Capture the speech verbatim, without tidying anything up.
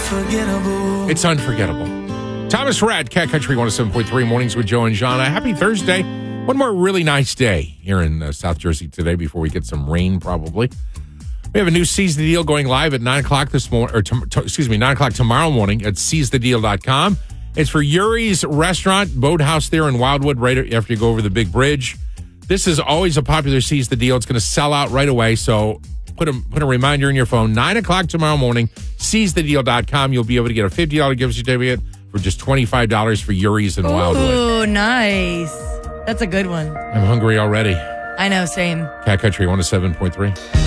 It's unforgettable. Thomas Rhett, Cat Country one oh seven point three, Mornings with Joe and Jana. Happy Thursday. One more really nice day here in uh, South Jersey today before we get some rain, probably. We have a new Seize the Deal going live at nine o'clock this morning, or to, to, excuse me, nine o'clock tomorrow morning at seize the deal dot com. It's for Yuri's Restaurant, Boathouse there in Wildwood, right after you go over the big bridge. This is always a popular Seize the Deal. It's going to sell out right away, so put a, put a reminder in your phone. nine o'clock tomorrow morning, seize the deal dot com. You'll be able to get a fifty dollars gift certificate for just twenty-five dollars for Yuri's in Wildwood. Ooh, nice. That's a good one. I'm hungry already. I know, same. Cat Country one oh seven point three.